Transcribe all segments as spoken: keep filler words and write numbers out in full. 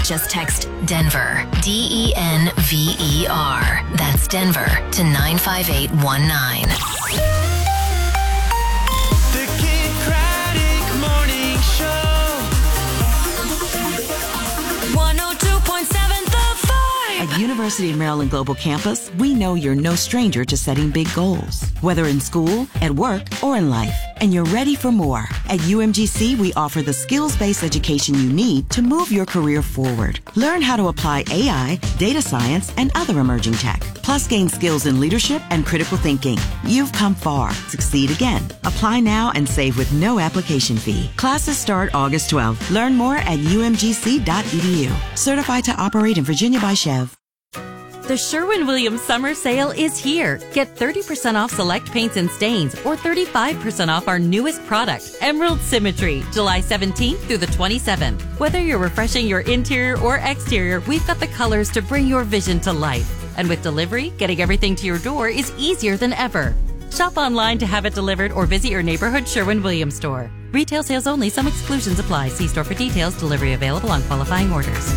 Just text Denver, D E N V E R. That's Denver to nine five eight one nine. The Kid Craddock Morning Show. one oh two point seven The Vibe. At University of Maryland Global Campus, we know you're no stranger to setting big goals, whether in school, at work, or in life. And you're ready for more. At U M G C, we offer the skills-based education you need to move your career forward. Learn how to apply A I, data science, and other emerging tech. Plus, gain skills in leadership and critical thinking. You've come far. Succeed again. Apply now and save with no application fee. Classes start August twelfth. Learn more at U M G C dot E D U. Certified to operate in Virginia by Chev. The Sherwin-Williams Summer Sale is here. Get thirty percent off select paints and stains or thirty-five percent off our newest product, Emerald Symmetry, July seventeenth through the twenty-seventh. Whether you're refreshing your interior or exterior, we've got the colors to bring your vision to life. And with delivery, getting everything to your door is easier than ever. Shop online to have it delivered or visit your neighborhood Sherwin-Williams store. Retail sales only. Some exclusions apply. See store for details. Delivery available on qualifying orders.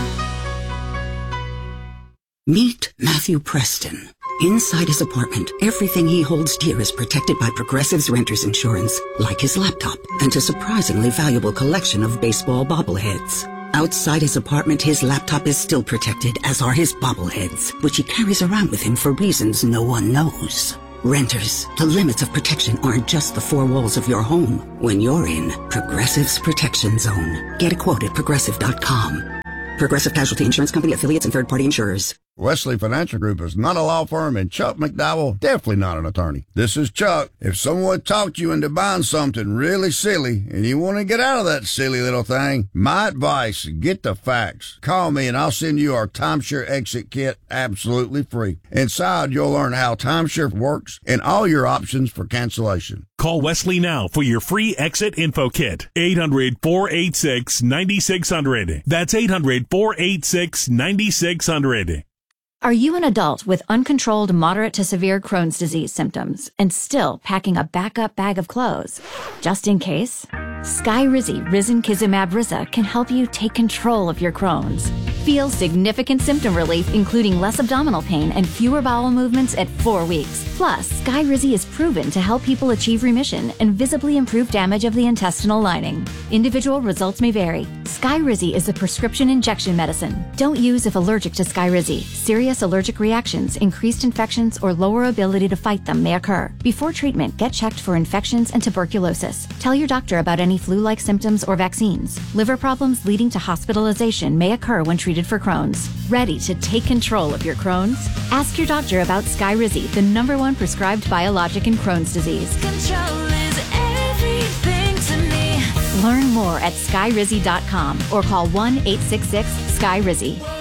Meet Matthew Preston. Inside his apartment, everything he holds dear is protected by Progressive's renter's insurance, like his laptop and a surprisingly valuable collection of baseball bobbleheads. Outside his apartment, his laptop is still protected, as are his bobbleheads, which he carries around with him for reasons no one knows. Renters, the limits of protection aren't just the four walls of your home when you're in Progressive's Protection Zone. Get a quote at progressive dot com. Progressive Casualty Insurance Company, affiliates, and third-party insurers. Wesley Financial Group is not a law firm, and Chuck McDowell definitely not an attorney. This is Chuck. If someone talked you into buying something really silly and you want to get out of that silly little thing, my advice, get the facts. Call me and I'll send you our Timeshare Exit Kit absolutely free. Inside, you'll learn how timeshare works and all your options for cancellation. Call Wesley now for your free exit info kit. eight hundred, four eight six, nine six zero zero. That's eight hundred, four eight six, nine six zero zero. Are you an adult with uncontrolled moderate to severe Crohn's disease symptoms and still packing a backup bag of clothes? Just in case, Skyrizi Risankizumab Riza can help you take control of your Crohn's. Feel significant symptom relief, including less abdominal pain and fewer bowel movements at four weeks. Plus, Skyrizi is proven to help people achieve remission and visibly improve damage of the intestinal lining. Individual results may vary. Skyrizi is a prescription injection medicine. Don't use if allergic to Skyrizi. Serious allergic reactions, increased infections, or lower ability to fight them may occur. Before treatment, get checked for infections and tuberculosis. Tell your doctor about any flu-like symptoms or vaccines. Liver problems leading to hospitalization may occur when treated for Crohn's. Ready to take control of your Crohn's? Ask your doctor about Skyrizi, the number one prescribed biologic in Crohn's disease. Control is everything to me. Learn more at skyrizi dot com or call one eight six six, S K Y R I Z I.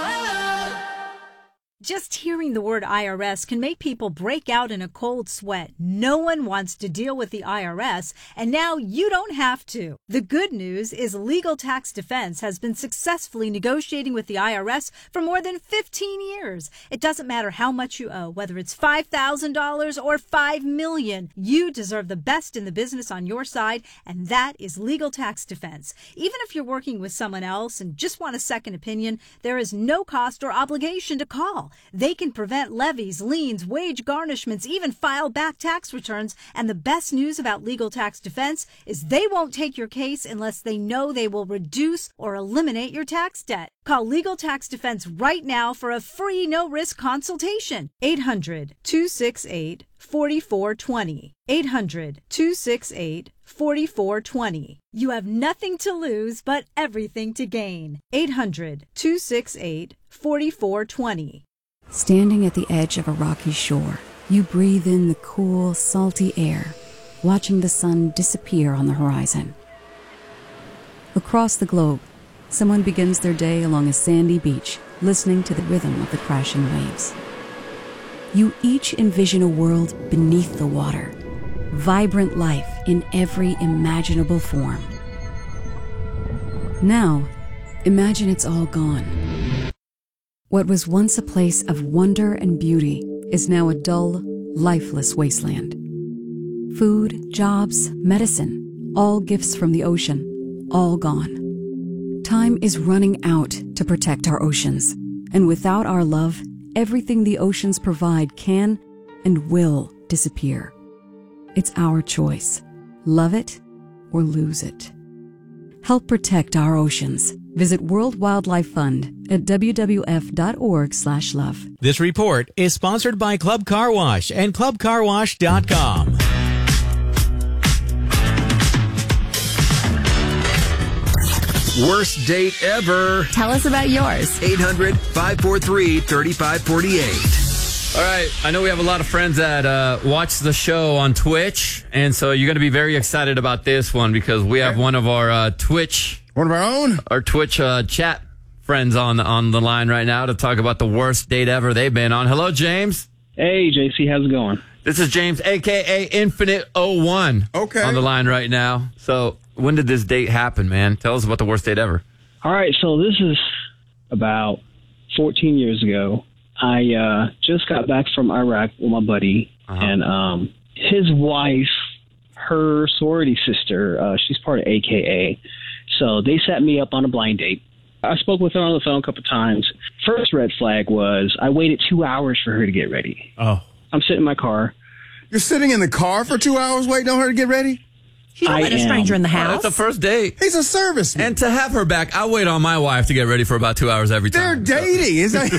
Just hearing the word I R S can make people break out in a cold sweat. No one wants to deal with the I R S, and now you don't have to. The good news is Legal Tax Defense has been successfully negotiating with the I R S for more than fifteen years. It doesn't matter how much you owe, whether it's five thousand dollars or five million dollars. You deserve the best in the business on your side, and that is Legal Tax Defense. Even if you're working with someone else and just want a second opinion, there is no cost or obligation to call. They can prevent levies, liens, wage garnishments, even file back tax returns. And the best news about Legal Tax Defense is they won't take your case unless they know they will reduce or eliminate your tax debt. Call Legal Tax Defense right now for a free no-risk consultation. eight hundred, two six eight, four four two zero. eight hundred, two six eight, four four two zero. You have nothing to lose but everything to gain. eight hundred, two six eight, four four two zero. Standing at the edge of a rocky shore, you breathe in the cool, salty air, watching the sun disappear on the horizon. Across the globe, someone begins their day along a sandy beach, listening to the rhythm of the crashing waves. You each envision a world beneath the water, vibrant life in every imaginable form. Now, imagine it's all gone. What was once a place of wonder and beauty is now a dull, lifeless wasteland. Food, jobs, medicine, all gifts from the ocean, all gone. Time is running out to protect our oceans. And without our love, everything the oceans provide can and will disappear. It's our choice. Love it or lose it. Help protect our oceans. Visit World Wildlife Fund at w w f dot org slash love. This report is sponsored by Club Car Wash and club car wash dot com. Worst date ever. Tell us about yours. eight hundred, five four three, three five four eight. All right, I know we have a lot of friends that uh, watch the show on Twitch, and so you're going to be very excited about this one because we have one of our uh, Twitch, one of our own, our Twitch uh, chat friends on on the line right now to talk about the worst date ever they've been on. Hello, James. Hey, J C, how's it going? This is James, aka Infinite oh one, Okay. on the line right now. So, when did this date happen, man? Tell us about the worst date ever. All right, so this is about fourteen years ago. I uh, just got back from Iraq with my buddy, uh-huh. and um, his wife, her sorority sister, uh, she's part of A K A. So they set me up on a blind date. I spoke with her on the phone a couple times. First red flag was I waited two hours for her to get ready. Oh. I'm sitting in my car. You're sitting in the car for two hours waiting on her to get ready? You don't I let a stranger am. in the house. Oh, that's the first date. He's a serviceman. And to have her back, I wait on my wife to get ready for about two hours every time. They're dating. Is that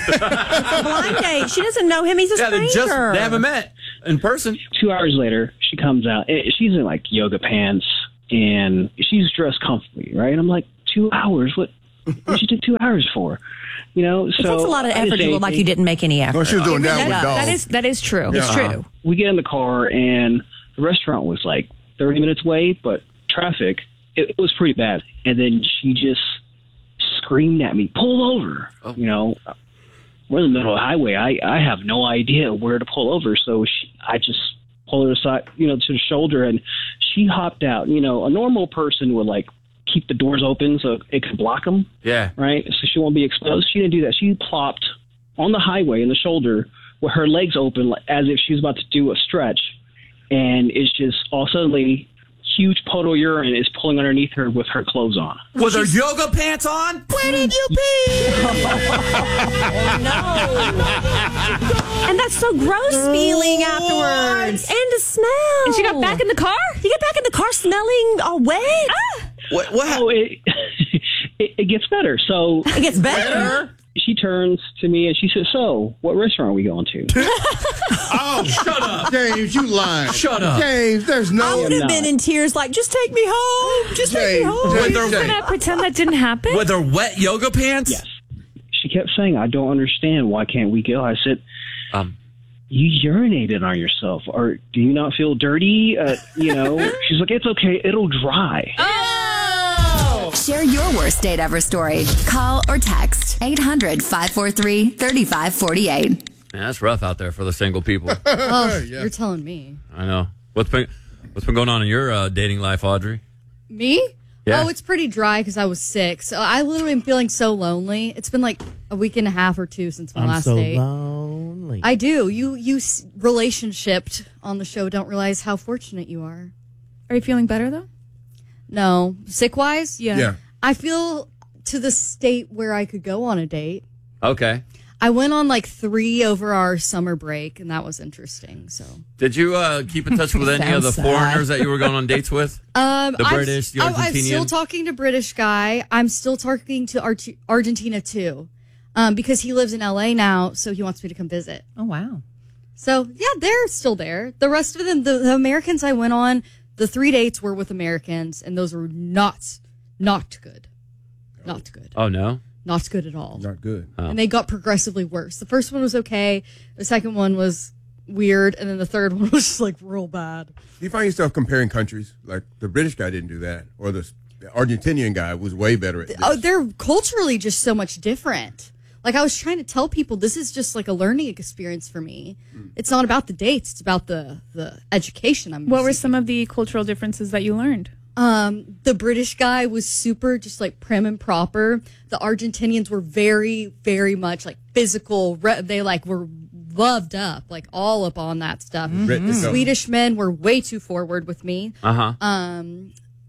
a blind date? She doesn't know him. He's a yeah, stranger. They, just, they haven't met in person. Two hours later, she comes out. She's in like yoga pants and she's dressed comfortably, right? And I'm like, two hours? What? What did you take two hours for? You know, it so takes a lot of effort to look like you didn't make any effort. Well, she was doing that, that with dogs. That is that is true. Yeah. It's true. We get in the car and the restaurant was like thirty minutes away, but traffic, it, it was pretty bad. And then she just screamed at me, pull over. Oh. You know, we're in the middle of the highway. I, I have no idea where to pull over. So she, I just pulled her aside, you know, to the shoulder, and she hopped out. You know, a normal person would like keep the doors open so it could block them. Yeah. Right? So she won't be exposed. She didn't do that. She plopped on the highway in the shoulder with her legs open as if she was about to do a stretch. And it's just all of a sudden, lady, huge puddle of urine is pulling underneath her with her clothes on. With her yoga pants on? Where did you pee? Oh, no. And that's so gross feeling afterwards. And the smell. And she got back in the car? You get back in the car smelling all wet? Ah. What? what? Oh, it, it, it gets better. So It gets better? She turns to me and she says, so, what restaurant are we going to? Oh, shut up. James, you lying. Shut up. James, there's no... I would have been in tears like, just take me home. Just James, take me home. Are you going to pretend that didn't happen? With her wet yoga pants? Yes. She kept saying, I don't understand. Why can't we go? I said, um, you urinated on yourself. Or do you not feel dirty? Uh, you know, she's like, it's okay. It'll dry. Share your worst date ever story. Call or text eight hundred, five four three, three five four eight. Man, that's rough out there for the single people. Oh, Yeah. you're telling me. I know. What's been What's been going on in your uh, dating life, Audrey? Me? Yeah. Oh, it's pretty dry because I was sick. So I literally am feeling so lonely. It's been like a week and a half or two since my I'm last so date. lonely. I do. You you s- relationshiped on the show don't realize how fortunate you are. Are you feeling better, though? No. Sick wise? Yeah. Yeah. I feel to the state where I could go on a date. Okay. I went on like three over our summer break, and that was interesting. So, Did you uh, keep in touch with any of the Sounds sad. foreigners that you were going on dates with? um, The I'm- British, the oh, I'm still Argentinian? talking to British guy. I'm still talking to Ar- Argentina too, um, because he lives in L A now, so he wants me to come visit. Oh, wow. So yeah, they're still there. The rest of them, the, the Americans I went on, the three dates were with Americans, and those were not, not good, not good, Oh, no? not good at all. Not good. Oh. And they got progressively worse. The first one was okay. The second one was weird. And then the third one was just like real bad. Do you find yourself comparing countries? Like the British guy didn't do that, or the, the Argentinian guy was way better at this. Oh, they're culturally just so much different. Like I was trying to tell people, this is just like a learning experience for me. Mm. It's not about the dates. It's about the, the education I'm What were receiving. some of the cultural differences that you learned? Um, the British guy was super just like prim and proper. The Argentinians were very, very much like physical. Re- they like were loved up, like all up on that stuff. Mm-hmm. The Swedish men were way too forward with me. Uh-huh. Um,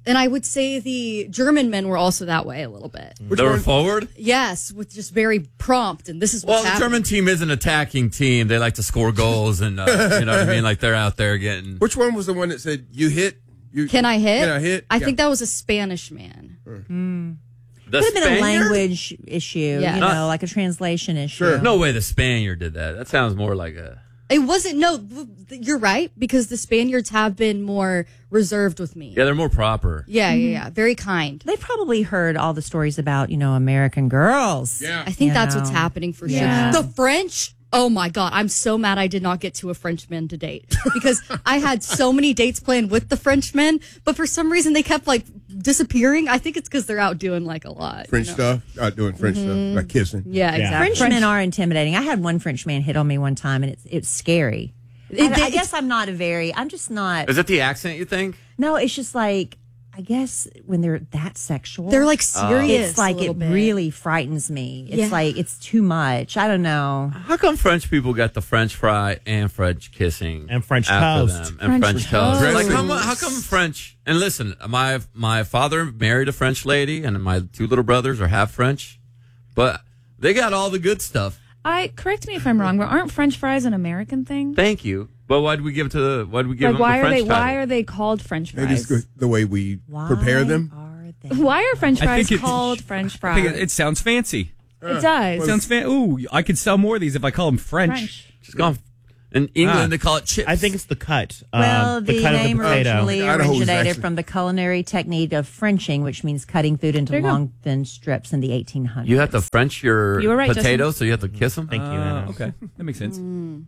And I would say the German men were also that way a little bit. Which they were forward? Yes, with just very prompt, and this is what's Well, the happening. German team is an attacking team. They like to score goals, and uh, you know what I mean? Like, they're out there getting... Which one was the one that said, you hit? You, Can I hit? Can I hit? I Yeah. think that was a Spanish man. Mm. The Could have been a Spaniard? language issue, Yeah. you know, Uh, like a translation issue. No way the Spaniard did that. That sounds more like a... It wasn't, no, you're right, because the Spaniards have been more reserved with me. Yeah, they're more proper. Yeah, yeah, yeah. Very kind. They probably heard all the stories about, you know, American girls. Yeah. I think You that's know. what's happening for Yeah. sure. The French, oh my God, I'm so mad I did not get to a Frenchman to date because I had so many dates planned with the Frenchmen, but for some reason they kept like disappearing. I think it's because they're out doing like a lot. French you know? stuff, out doing French Mhm. stuff, like kissing. Yeah, exactly. Frenchmen are intimidating. I had one French man hit on me one time, and it's it's scary. I, I guess I'm not a very. I'm just not. Is it the accent, you think? No, it's just like I guess when they're that sexual, They're, like, serious It's like a little it bit. really frightens me. It's Yeah. like it's too much. I don't know. How come French people got the French fry and French kissing And French after toast. them and French French, toast? toast. Like how, mu- how come French? And listen, my my father married a French lady, and my two little brothers are half French, but they got all the good stuff. I correct me if I'm wrong, but aren't French fries an American thing? Thank you. But why did we give it to the? Why did we give Like, them why the are French they? Why title? are they called French Maybe fries? it's the way we prepare them. Why are French I fries think it- called French I fries? think it, it sounds fancy. It does. It sounds fan. Ooh, I could sell more of these if I call them French. French. Just gone. In England, Ah. they call it chips. I think it's the cut. Well, um, the, cut name of the potato. originally Idaho's originated actually- from the culinary technique of Frenching, which means cutting food into There you go. long, thin strips in the eighteen hundreds. You have to French your You were right, potatoes, so you have to kiss them. Thank you, Anna. Uh, okay, that makes sense.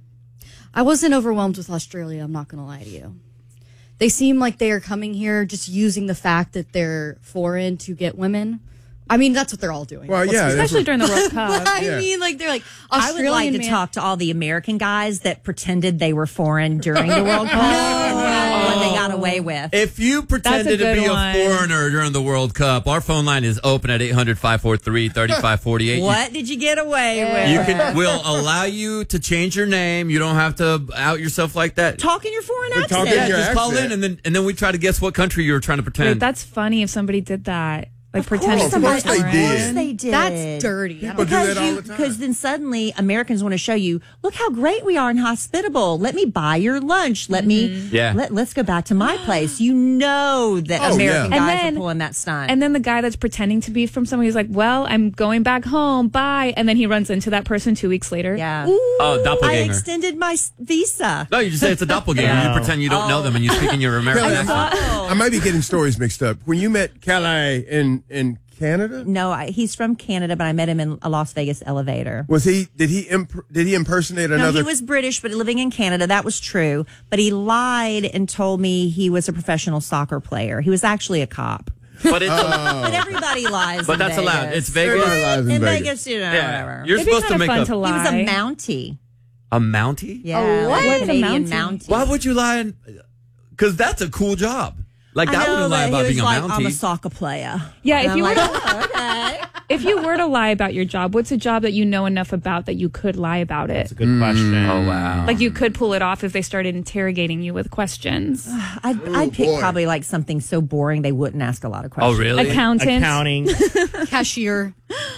I wasn't overwhelmed with Australia, I'm not going to lie to you. They seem like they are coming here just using the fact that they're foreign to get women. I mean, that's what they're all doing. Well, Let's yeah, be- that's Especially during the World Cup. I Yeah. mean, like they're like I would Australian like to man- talk to all the American guys that pretended they were foreign during the World Cup and what they got away with. If you pretended to good be one. a foreigner during the World Cup, our phone line is open at eight hundred, five four three, three five four eight. What did you get away with? You can. We'll allow you to change your name. You don't have to out yourself like that. Talk in your foreign They're accent. talking Yeah, your just call accent. in, and then and then we try to guess what country you were trying to Wait, pretend. that's funny if somebody did that. Like Of pretending course, to be course they foreign. did. Of course they did. That's dirty. I People don't- do that Because all you, the time. because then suddenly Americans want to show you, look how great we are and hospitable. Let me buy your lunch. Let me, Yeah. let, let's go back to my place. You know that Oh, American yeah. And guys then- are pulling that stunt. And then the guy that's pretending to be from somewhere, he's like, well, I'm going back home. Bye. And then he runs into that person two weeks later. yeah. Oh, I doppelganger. extended my s- visa. No, you just say it's a doppelganger. Yeah. You pretend you don't know them, and you speak in your American Kelly, accent. I might be getting stories mixed up. When you met Calais in in Canada, No, I, he's from Canada, but I met him in a Las Vegas elevator. was he? Did he? Imp- did he impersonate No, another? he was British, but living in Canada. That was true. But he lied and told me he was a professional soccer player. He was actually a cop. But it's But everybody lies. But in that's Vegas. allowed. It's Vegas. Everybody lies in In Vegas. Vegas, you know, Yeah. whatever. You're It'd be supposed to kinda make fun a, to He was a lie. Mountie. a Mountie. Yeah, Oh, like what? a Canadian What's a Mountie. Why would you lie? Because that's a cool job. Like that I know, wouldn't lie but about he was being a like, Mountie. I'm a soccer player. Yeah, And if I'm you were like, to- oh, okay. If you were to lie about your job, what's a job that you know enough about that you could lie about it? That's a good question. Oh wow. Like you could pull it off if they started interrogating you with questions. I'd, I'd pick boy. probably like something so boring they wouldn't ask a lot of Oh questions. really? Accountant. Accounting. cashier.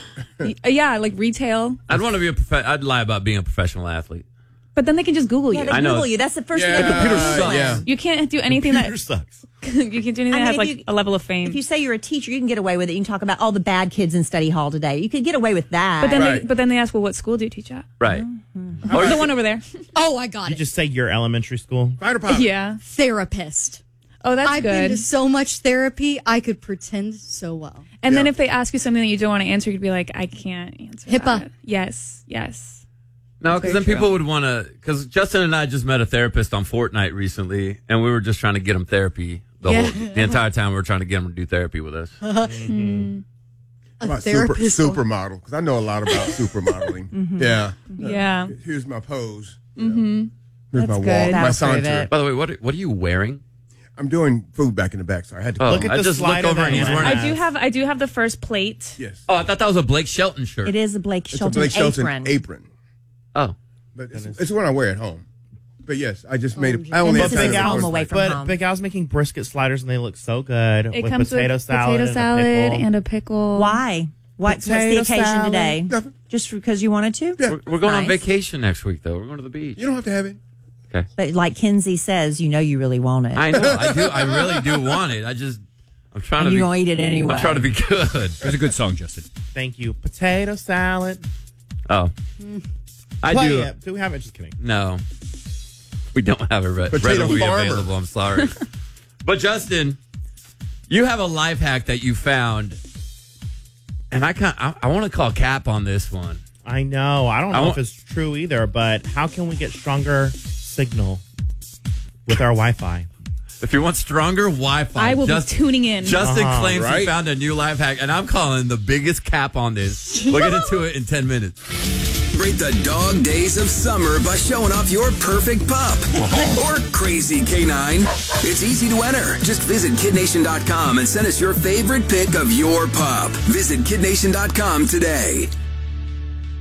Yeah, like retail. I'd want to be a. Prof- I'd lie about being a professional athlete. But then they can just Google Yeah, you. they I know. Google you. That's the first Yeah, thing they computer Google. sucks. yeah. You can't do anything Computer that sucks. you can do anything I mean, that has if like you- a level of fame. If you say you're a teacher, you can get away with it. You can talk about all the bad kids in study hall today. You could get away with that. but then Right. they, but then they ask, well, what school do you teach at? Right. Or the one over there. Oh, I got You it. just say your elementary school. Fighter pilot. Yeah. Therapist. Oh, that's I've been good. to so much therapy, I could pretend so well. And then Yeah. if they ask you something that you don't want to answer, you'd be like, I can't answer. HIPAA. that. Yes. Yes. No, That's because then very people true. would want to. Because Justin and I just met a therapist on Fortnite recently, and we were just trying to get him therapy the Yeah. whole the entire time. We were trying to get him to do therapy with us. Mm. A About super, therapist. supermodel, because I know a lot about supermodeling. Mhm. Yeah. Yeah. Here's my pose. Mm-hmm. Here's That's my walk, good. my That'll saunter. By the way, what what are you wearing? I'm doing food back in the back, so I had to Oh, look at I the just looked slider over and that he's Anna wearing. I do have I do have the first plate. Yes. Oh, I thought that was a Blake Shelton shirt. It is a Blake It's a Shelton Blake Shelton apron. apron. Oh, But it's, it's one I wear at home. but yes, I just made it. I And only this have is time his to home record away that. from But home. Big Al's making brisket sliders and they look so good It with comes potato with salad potato and salad a pickle. and a pickle. Why? What, what's the Potato occasion salad. today? Nothing. Just because you wanted to? Yeah. We're, we're going on Nice. vacation next week, though. We're going to the beach. You don't have to have it. Okay. But like Kinsey says, you know you really want it. I know. I do. I really do want it. I just, I'm trying And to you be. gonna eat it anyway. I'm trying to be good. There's a good song, Justin. Thank you. Potato salad. Oh. I Play do. it. Do we have it? Just kidding. No. We don't have it re- Potato readily farmer. available. I'm sorry. But Justin, you have a life hack that you found, and I can I, I want to call Cap on this one. I know. I don't I know wa- if it's true either, but how can we get stronger signal with our Wi-Fi? If you want stronger Wi-Fi, I will just, be tuning in. Justin Uh-huh, claims he right? found a new life hack, and I'm calling the biggest cap on this. We'll get into it in ten minutes. Break the dog days of summer by showing off your perfect pup or crazy canine. It's easy to enter. Just visit kid nation dot com and send us your favorite pic of your pup. Visit kid nation dot com today.